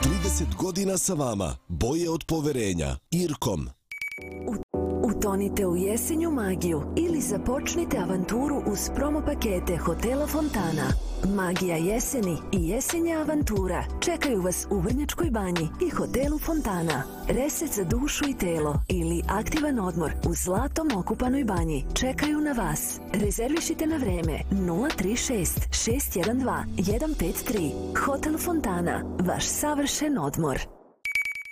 30 godina sa vama. Boje od poverenja. Irkom. Utonite u jesenju magiju ili započnite avanturu uz promo pakete Hotela Fontana. Magija jeseni i jesenja avantura čekaju vas u Vrnjačkoj banji i Hotelu Fontana. Reset za dušu i telo ili aktivan odmor u zlatom okupanoj banji čekaju na vas. Rezervišite na vreme 036 612 153. Hotel Fontana, vaš savršen odmor.